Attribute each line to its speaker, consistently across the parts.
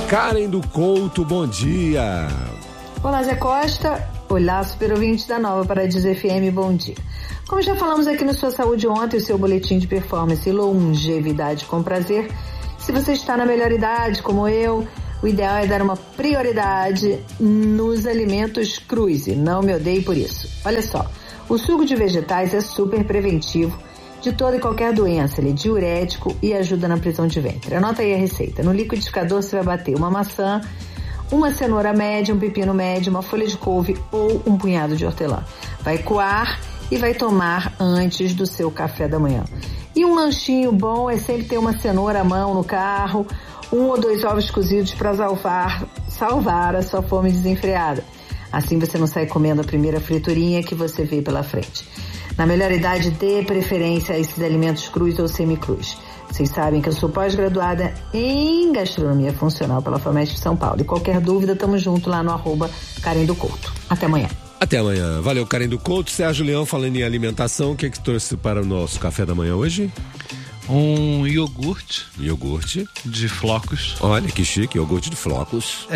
Speaker 1: Karen do Couto, bom dia.
Speaker 2: Olá, Zé Costa. Olá, super ouvintes da Nova Paradiso FM, bom dia. Como já falamos aqui no Sua Saúde ontem, o seu boletim de performance e longevidade com prazer, se você está na melhor idade, como eu, o ideal é dar uma prioridade nos alimentos crus, e não me odeie por isso. Olha só, o suco de vegetais é super preventivo de toda e qualquer doença, ele é diurético e ajuda na prisão de ventre. Anota aí a receita. No liquidificador você vai bater uma maçã, uma cenoura média, um pepino médio, uma folha de couve ou um punhado de hortelã. Vai coar e vai tomar antes do seu café da manhã. E um lanchinho bom é sempre ter uma cenoura à mão no carro, 1 ou 2 ovos cozidos para salvar a sua fome desenfreada. Assim você não sai comendo a primeira friturinha que você vê pela frente. Na melhor idade, dê preferência a esses alimentos crus ou semicrus. Vocês sabem que eu sou pós-graduada em gastronomia funcional pela FAMESP de São Paulo. E qualquer dúvida, tamo junto lá no @Karen do Couto. Até amanhã.
Speaker 1: Até amanhã. Valeu, Karen do Couto. Sérgio Leão, falando em alimentação, o que é que trouxe para o nosso café da manhã hoje?
Speaker 3: Um iogurte.
Speaker 1: Iogurte.
Speaker 3: De flocos.
Speaker 1: Olha que chique, iogurte de flocos.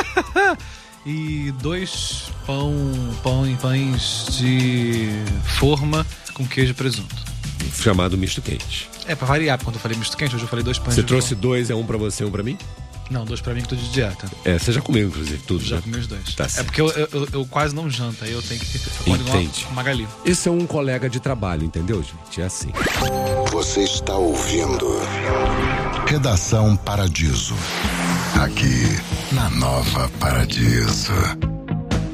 Speaker 3: E 2 pães de forma com queijo e presunto.
Speaker 1: Chamado misto quente.
Speaker 3: É, pra variar, quando eu falei misto quente, hoje eu falei 2 pães.
Speaker 1: Você trouxe 2, é um pra você e um pra mim?
Speaker 3: Não, 2 pra mim que tô de dieta.
Speaker 1: É, você já comeu, inclusive, tudo,
Speaker 3: já
Speaker 1: né?
Speaker 3: comi os 2.
Speaker 1: Tá
Speaker 3: certo. Porque eu quase não janto, aí eu tenho que...
Speaker 1: Entende.
Speaker 3: Uma Magali.
Speaker 1: Esse é um colega de trabalho, entendeu, gente? É assim.
Speaker 4: Você está ouvindo Redação Paradiso. Aqui na Nova Paradiso.